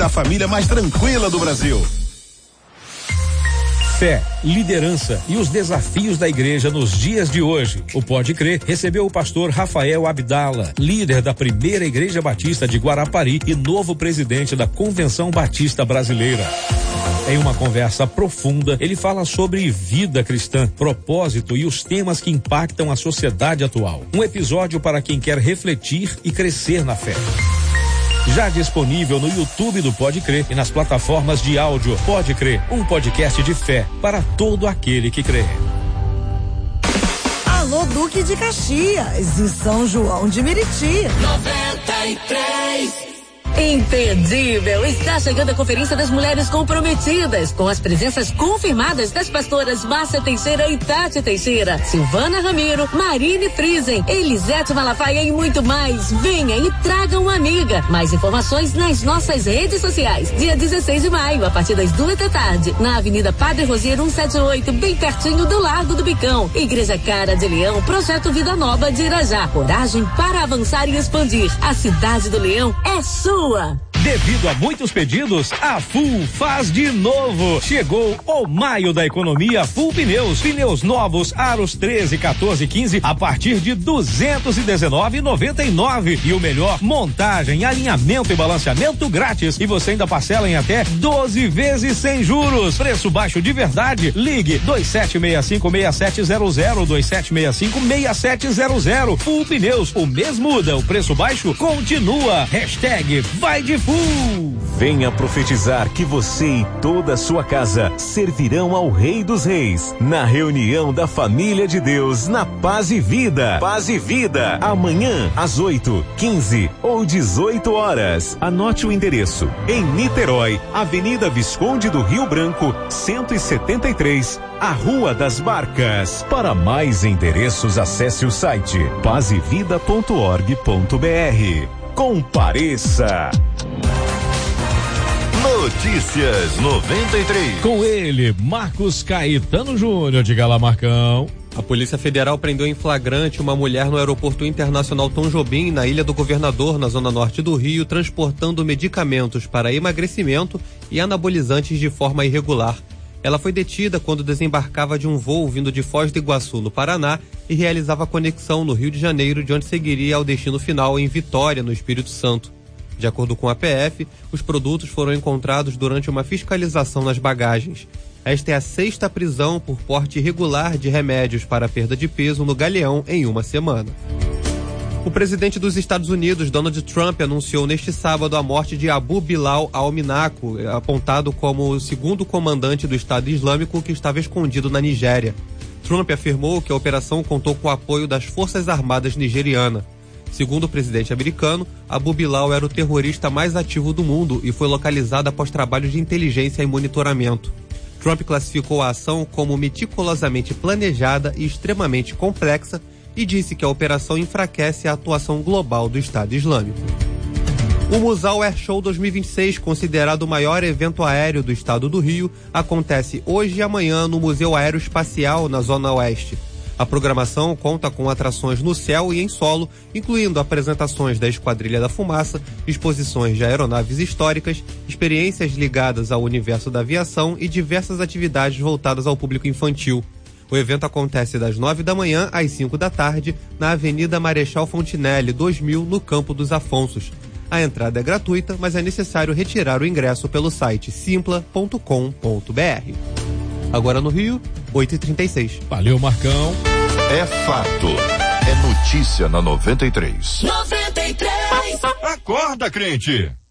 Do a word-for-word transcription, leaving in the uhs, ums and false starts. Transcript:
da família mais tranquila do Brasil. Fé, liderança e os desafios da igreja nos dias de hoje. O Pode Crer recebeu o pastor Rafael Abdala, líder da primeira Igreja Batista de Guarapari e novo presidente da Convenção Batista Brasileira. Em uma conversa profunda, ele fala sobre vida cristã, propósito e os temas que impactam a sociedade atual. Um episódio para quem quer refletir e crescer na fé. Já disponível no YouTube do Pode Crer e nas plataformas de áudio. Pode Crer, um podcast de fé para todo aquele que crê. Alô, Duque de Caxias e São João de Meriti. noventa e três. Imperdível! Está chegando a Conferência das Mulheres Comprometidas, com as presenças confirmadas das pastoras Márcia Teixeira e Tati Teixeira, Silvana Ramiro, Marine Friesen, Elisete Malafaia e muito mais. Venha e traga uma amiga. Mais informações nas nossas redes sociais. Dia dezesseis de maio, a partir das duas da tarde, na Avenida Padre Rosier cento e setenta e oito, bem pertinho do Largo do Bicão. Igreja Cara de Leão, Projeto Vida Nova de Irajá. Coragem para avançar e expandir. A cidade do Leão é sua. Devido a muitos pedidos, a Full faz de novo. Chegou o maio da economia Full Pneus. Pneus novos, aros treze, quatorze, quinze, a partir de duzentos e dezenove reais e noventa e nove centavos. E o melhor, montagem, alinhamento e balanceamento grátis. E você ainda parcela em até doze vezes sem juros. Preço baixo de verdade. Ligue dois sete seis cinco, seis sete zero zero, dois sete seis cinco, seis sete zero zero. Full Pneus, o mês muda, o preço baixo continua. Hashtag vai de Full. Venha profetizar que você e toda a sua casa servirão ao Rei dos Reis na reunião da família de Deus na Paz e Vida. Paz e Vida, amanhã às oito, quinze ou dezoito horas. Anote o endereço: em Niterói, Avenida Visconde do Rio Branco, cento e setenta e três, a Rua das Barcas. Para mais endereços, acesse o site paz e vida ponto org ponto br. Compareça. Notícias noventa e três. Com ele, Marcos Caetano Júnior. Diga lá, Marcão. A Polícia Federal prendeu em flagrante uma mulher no Aeroporto Internacional Tom Jobim, na Ilha do Governador, na zona norte do Rio, transportando medicamentos para emagrecimento e anabolizantes de forma irregular. Ela foi detida quando desembarcava de um voo vindo de Foz do Iguaçu, no Paraná, e realizava a conexão no Rio de Janeiro, de onde seguiria ao destino final em Vitória, no Espírito Santo. De acordo com a P F, os produtos foram encontrados durante uma fiscalização nas bagagens. Esta é a sexta prisão por porte irregular de remédios para perda de peso no Galeão em uma semana. O presidente dos Estados Unidos, Donald Trump, anunciou neste sábado a morte de Abu Bilal al-Minaco, apontado como o segundo comandante do Estado Islâmico que estava escondido na Nigéria. Trump afirmou que a operação contou com o apoio das Forças Armadas nigerianas. Segundo o presidente americano, Abu Bilal era o terrorista mais ativo do mundo e foi localizado após trabalhos de inteligência e monitoramento. Trump classificou a ação como meticulosamente planejada e extremamente complexa e disse que a operação enfraquece a atuação global do Estado Islâmico. O Musal Air Show dois mil e vinte e seis, considerado o maior evento aéreo do estado do Rio, acontece hoje e amanhã no Museu Aeroespacial, na Zona Oeste. A programação conta com atrações no céu e em solo, incluindo apresentações da Esquadrilha da Fumaça, exposições de aeronaves históricas, experiências ligadas ao universo da aviação e diversas atividades voltadas ao público infantil. O evento acontece das nove da manhã às cinco da tarde, na Avenida Marechal Fontinelli, dois mil, no Campo dos Afonsos. A entrada é gratuita, mas é necessário retirar o ingresso pelo site simpla ponto com ponto br. Agora no Rio, oito e trinta e seis. Valeu, Marcão. É fato. É notícia na noventa e três. noventa e três. Acorda, crente!